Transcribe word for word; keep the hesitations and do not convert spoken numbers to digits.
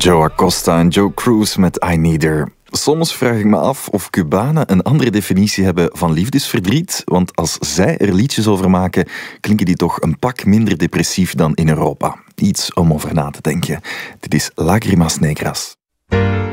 Joe Acosta en Joe Cruz met I Need Her. Soms vraag ik me af of Cubanen een andere definitie hebben van liefdesverdriet, want als zij er liedjes over maken, klinken die toch een pak minder depressief dan in Europa. Iets om over na te denken. Dit is Lágrimas Negras.